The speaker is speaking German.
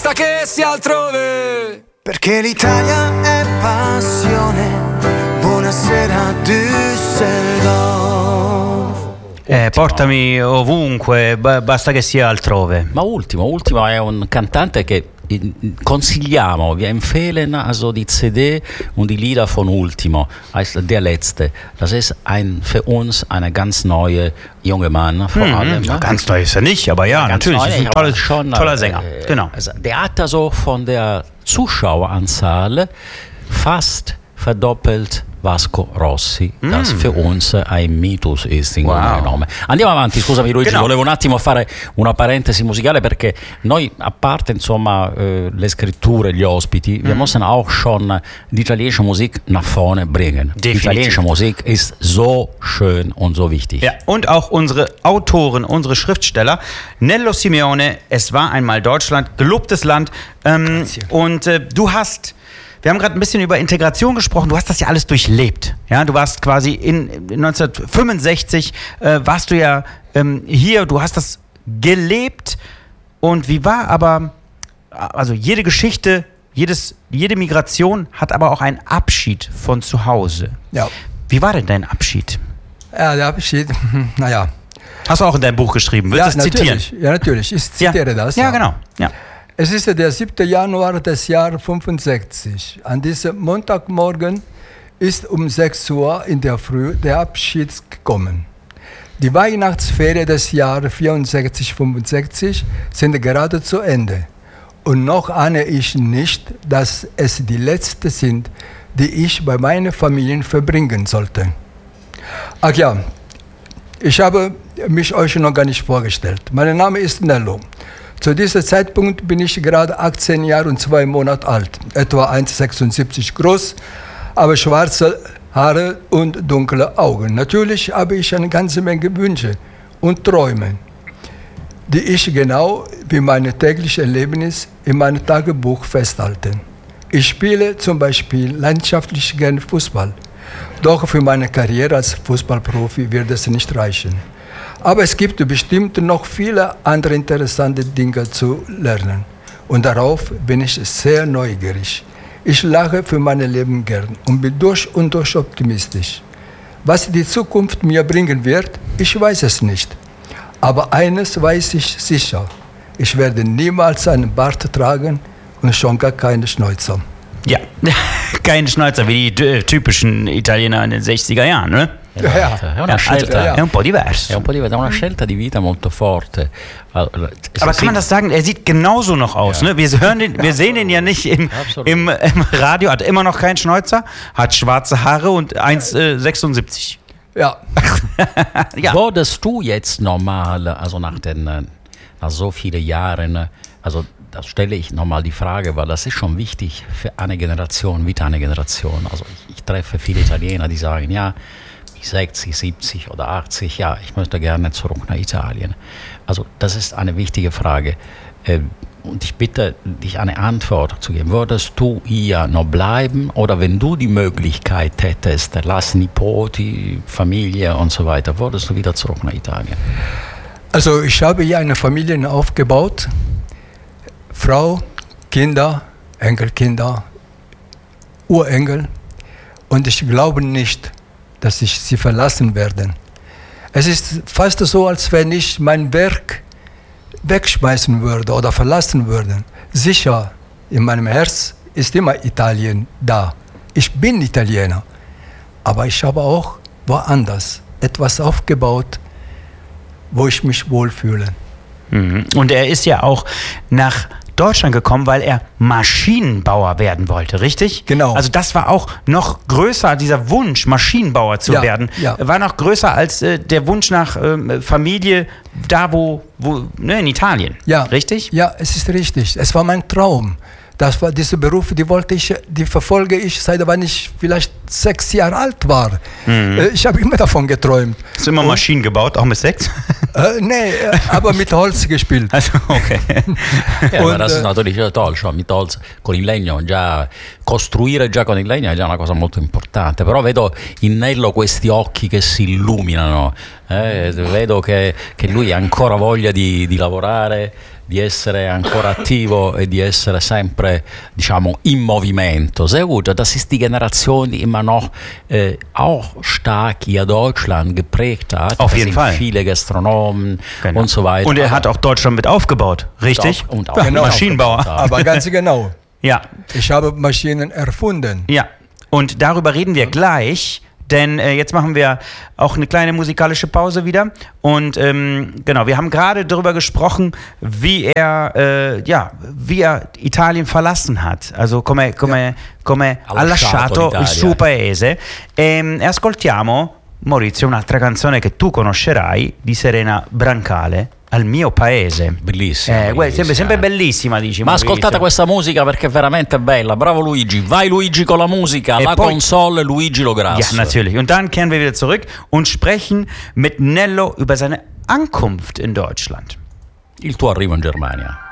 basta che sia altrove. Perché l'Italia è passione. Buonasera Düsseldorf. Portami ovunque, basta che sia altrove. Ma Ultimo è un cantante che consigliamo. Wir empfehlen also die CD und die Lieder von Ultimo, heißt Der Letzte. Das ist für uns eine ganz neue junge Mann, vor allem. Ja, ganz neu ist er nicht, aber ja, natürlich. Neu, Ist ein toller Sänger. Genau. Also, der hat also von der Zuschaueranzahl fast verdoppelt Vasco Rossi, das für uns ein Mythos ist in Grunde genommen. Andiamo avanti, scusami Luigi, volevo un attimo fare una parentesi musicale perché noi, a parte insomma le scritture, gli ospiti, wir müssen auch schon die italienische Musik nach vorne bringen. Die italienische Musik ist so schön und so wichtig. Ja, und auch unsere Autoren, unsere Schriftsteller. Nello Simeone, Es war einmal Deutschland, gelobtes Land. Und wir haben gerade ein bisschen über Integration gesprochen. Du hast das ja alles durchlebt. Ja, du warst quasi in 1965 warst du ja hier. Du hast das gelebt. Und wie war aber, also jede Geschichte, jede Migration hat aber auch einen Abschied von zu Hause. Ja. Wie war denn dein Abschied? Ja, der Abschied, naja. Hast du auch in deinem Buch geschrieben? Willst du es zitieren? Ja, natürlich. Ich zitiere das. Ja, genau. Ja. Es ist der 7. Januar des Jahres 65. An diesem Montagmorgen ist um 6 Uhr in der Früh der Abschied gekommen. Die Weihnachtsferien des Jahres 64-65 sind gerade zu Ende. Und noch ahne ich nicht, dass es die letzten sind, die ich bei meiner Familie verbringen sollte. Ach ja, ich habe mich euch noch gar nicht vorgestellt. Mein Name ist Nello. Zu diesem Zeitpunkt bin ich gerade 18 Jahre und 2 Monate alt, etwa 1,76 groß, aber schwarze Haare und dunkle Augen. Natürlich habe ich eine ganze Menge Wünsche und Träume, die ich genau wie meine täglichen Erlebnisse in meinem Tagebuch festhalte. Ich spiele zum Beispiel leidenschaftlich gerne Fußball, doch für meine Karriere als Fußballprofi wird es nicht reichen. Aber es gibt bestimmt noch viele andere interessante Dinge zu lernen. Und darauf bin ich sehr neugierig. Ich lache für mein Leben gern und bin durch und durch optimistisch. Was die Zukunft mir bringen wird, ich weiß es nicht. Aber eines weiß ich sicher. Ich werde niemals einen Bart tragen und schon gar keine Schnäuzer. Ja, keine Schnäuzer wie die typischen Italiener in den 60er Jahren, ne? È una scelta, è un po' diverso. È una scelta di vita molto forte. Aber kann man das sagen? Er sieht genauso noch aus. Ne? Wir sehen ihn ja nicht im Radio, hat immer noch keinen Schnäuzer, hat schwarze Haare und 1,76. Ja. Ja. Würdest du jetzt normal, also nach so vielen Jahren, also da stelle ich nochmal die Frage, weil das ist schon wichtig für eine Generation, wie eine Generation. Also ich treffe viele Italiener, die sagen, ja, 60, 70 oder 80, ja, ich möchte gerne zurück nach Italien. Also das ist eine wichtige Frage. Und ich bitte dich, eine Antwort zu geben. Würdest du hier noch bleiben oder wenn du die Möglichkeit hättest, lass Nipoti, Familie und so weiter, würdest du wieder zurück nach Italien? Also ich habe hier eine Familie aufgebaut. Frau, Kinder, Enkelkinder, Urenkel. Und ich glaube nicht, dass ich sie verlassen werde. Es ist fast so, als wenn ich mein Werk wegschmeißen würde oder verlassen würde. Sicher, in meinem Herz ist immer Italien da. Ich bin Italiener, aber ich habe auch woanders etwas aufgebaut, wo ich mich wohlfühle. Und er ist ja auch nach Deutschland gekommen, weil er Maschinenbauer werden wollte, richtig? Genau. Also das war auch noch größer, dieser Wunsch, Maschinenbauer zu werden, war noch größer als der Wunsch nach Familie da, wo in Italien, richtig? Ja, es ist richtig. Es war mein Traum. Das war dieser Beruf, die verfolge ich, seit wann ich vielleicht 6 Jahre alt war. Ich habe immer davon geträumt. Hast du immer Maschinen gebaut, auch mit 6? Nee, aber mit Holz gespielt. Also, okay. Ma das ist natürlich toll, schon mit Holz, con il legno, già costruire già con il legno è già una cosa molto importante. Però vedo in Nello questi occhi che si illuminano, vedo che lui ha ancora voglia di lavorare. di essere ancora attivo e di essere sempre, diciamo, in movimento. Sehr gut, das ist die Generation, die immer noch auch stark hier Deutschland geprägt hat. Auf jeden Fall. Viele Gastronomen Genau. und so weiter. Und er hat auch Deutschland mit aufgebaut, richtig? Und auch Genau. Maschinenbauer. Aber ganz genau. Ja, Ich habe Maschinen erfunden. ja. Und darüber reden wir gleich, denn jetzt machen wir auch eine kleine musikalische Pause wieder. Und genau, wir haben gerade darüber gesprochen, wie er Italien verlassen hat. Also come ha lasciato il suo paese. Ascoltiamo, Maurizio, un'altra canzone che tu conoscerai di Serena Brancale, Al mio paese. Bellissima. Sempre bellissima, dici. Ma Maurizio. ascoltate questa musica perché è veramente bella. Bravo Luigi. Vai Luigi con la musica. E La poi- Console Luigi Lograsso. Ja, natürlich. Und dann kehren wir wieder zurück und sprechen mit Nello über seine Ankunft in Deutschland. Il tuo arrivo in Germania.